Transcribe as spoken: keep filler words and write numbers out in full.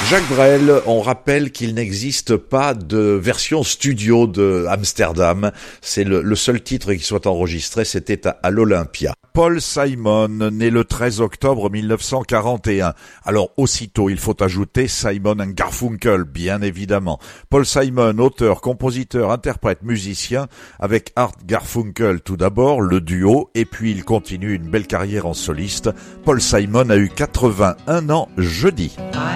Jacques Brel, on rappelle qu'il n'existe pas de version studio de Amsterdam. C'est le, le seul titre qui soit enregistré, c'était à, à l'Olympia. Paul Simon, né le treize octobre mille neuf cent quarante et un. Alors, aussitôt, il faut ajouter Simon and Garfunkel, bien évidemment. Paul Simon, auteur, compositeur, interprète, musicien, avec Art Garfunkel tout d'abord, le duo, et puis il continue une belle carrière en soliste. Paul Simon a eu quatre-vingt-un ans jeudi.